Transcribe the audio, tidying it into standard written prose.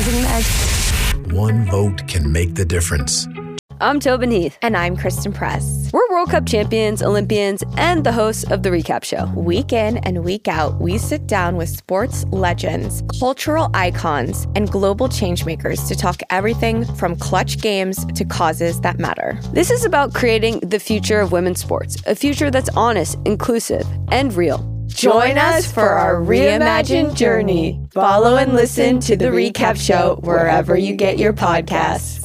amazing, Meg. One vote can make the difference. I'm Tobin Heath. And I'm Kristen Press. We're World Cup champions, Olympians, and the hosts of The Recap Show. Week in and week out, we sit down with sports legends, cultural icons, and global changemakers to talk everything from clutch games to causes that matter. This is about creating the future of women's sports, a future that's honest, inclusive, and real. Join us for our reimagined journey. Follow and listen to The Recap Show wherever you get your podcasts.